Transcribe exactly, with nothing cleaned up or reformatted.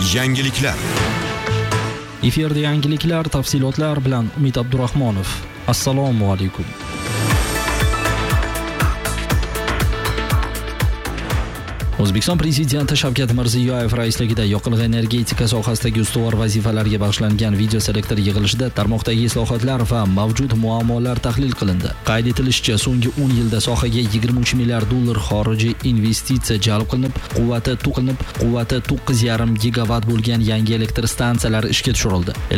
Yangiliklar. Efirda yangiliklar, tafsilotlar bilan Umid Abdurahmonov. Assalomu alaykum. O'zbekiston Prezidenti Shavkat Mirziyoyev raisligida yoqilg'i energetika sohasidagi ustuvor vazifalarga bag'ishlangan video selektor yig'ilishida tarmoqdagi islohotlar va mavjud muammolar tahlil qilindi. Qayd etilishicha, so'nggi o'n yilda sohaga yigirma uch milliard dollar xorijiy investitsiya jalb qilinib, quvvati to'qinib, quvvati to'qqiz yarim gigavat bo'lgan yangi elektr stansiyalar ishga tushirildi.